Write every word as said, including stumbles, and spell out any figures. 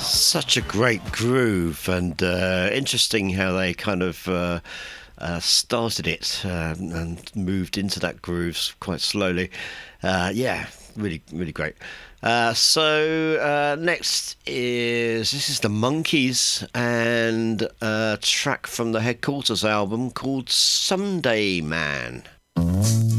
Such a great groove, and uh, interesting how they kind of uh, uh, started it um, and moved into that groove quite slowly. Uh, yeah, really, really great. Uh, so uh, next is this is the Monkees and a track from the Headquarters album called Sunday Man.